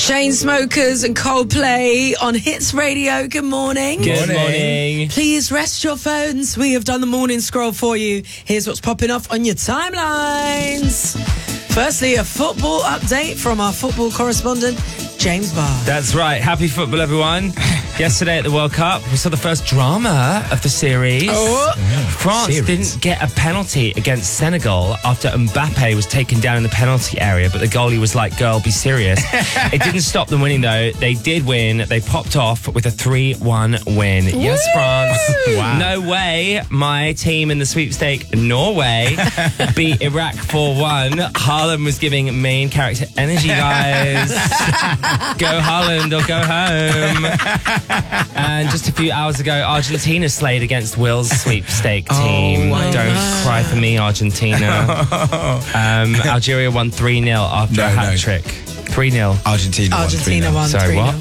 Chainsmokers and Coldplay on Hits Radio. Good morning. Good morning. Please rest your phones. We have done the morning scroll for you. Here's what's popping off on your timelines. Firstly, a football update from our football correspondent, James Barr. That's right. Happy football, everyone. Yesterday at the World Cup, we saw the first drama of the series. France didn't get a penalty against Senegal after Mbappe was taken down in the penalty area, but the goalie was like, girl, be serious. It didn't stop them winning, though. They did win. They popped off with a 3-1 win. Yes, France. Wow. No way my team in the sweepstake, Norway, beat Iraq 4-1. Haaland was giving main character energy, guys. Go Haaland or go home. And just a few hours ago, Argentina slayed against Will's sweepstake team. Don't cry for me, Argentina. Algeria won 3-0 after a hat-trick. 3-0. Argentina won 3-0. Sorry, 3-0. what?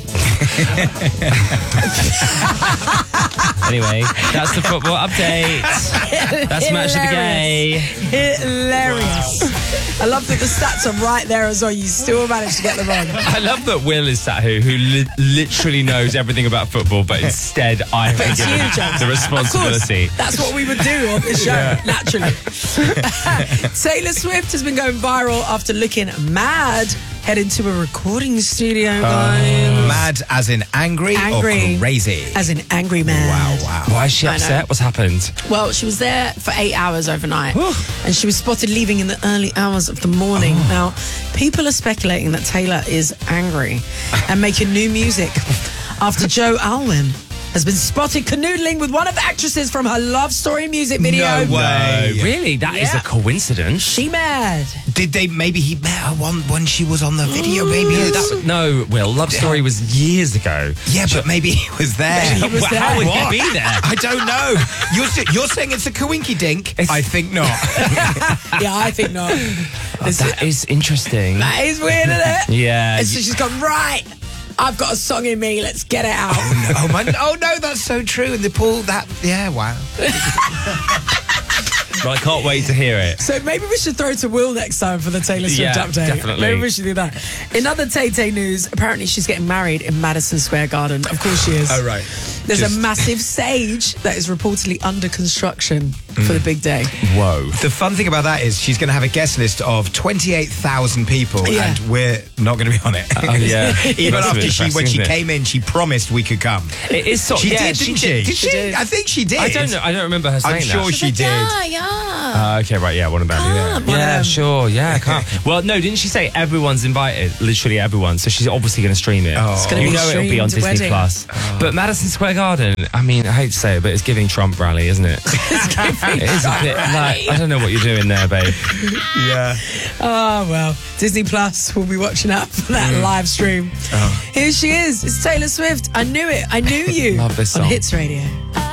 Anyway, that's the football update. That's Match of the Day. Hilarious. I love that the stats are right there as well. You still managed to get them on. I love that Will is sat here who literally knows everything about football, but instead I have It's given you, James. the responsibility. Of course, that's what we would do on this show, naturally. Taylor Swift has been going viral after looking mad, heading to a recording studio, guys. Mad as in angry or crazy? As in angry man. Wow. Why is she upset? What's happened? Well, she was there for 8 hours overnight, and she was spotted leaving in the early hours of the morning. Now, people are speculating that Taylor is angry and making new music after Joe Alwyn has been spotted canoodling with one of the actresses from her Love Story music video. No way. Really? That is a coincidence. She mad. Maybe he met her when she was on the video, maybe? No, Will, Love Story was years ago. Yeah, but maybe he was there. He was there. How would he be there? I don't know. You're saying it's a coinky dink? I think not. Yeah, I think not. That is interesting. That is weird, isn't it? Yeah. And so she's gone, right, I've got a song in me, let's get it out. Oh no, that's so true. And they pull that. Yeah, wow. Well, I can't wait to hear it. So maybe we should throw to Will next time for the Taylor Swift update. Definitely. Maybe we should do that. In other Tay-Tay news, apparently she's getting married in Madison Square Garden. Of course she is. Oh, right. There's a massive stage that is reportedly under construction for the big day. Whoa. The fun thing about that is she's going to have a guest list of 28,000 people, and we're not going to be on it. Even after when she came in, she promised we could come. It is sort of. She did, didn't she? She did. I think she did. I don't know. I don't remember her saying I'm sure that. she did. Yeah. Okay, right, yeah, one of them. Yeah, sure, yeah, I can't. Well, no, didn't she say everyone's invited? Literally everyone. So she's obviously going to stream it. It's gonna be it'll be on streamed Disney wedding. Plus. But Madison Square Garden, I mean, I hate to say it, but it's giving Trump rally, isn't it? It is a bit like, I don't know what you're doing there, babe. Yeah. Oh, well, Disney Plus will be watching out for that live stream. Here she is. It's Taylor Swift. I knew it. I knew you. Love this on song. Hits Radio.